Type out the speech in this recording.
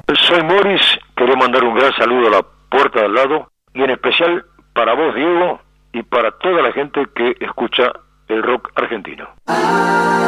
Soy Morris, quería mandar un gran saludo a la puerta de al lado y en especial para vos, Diego, y para toda la gente que escucha el rock argentino.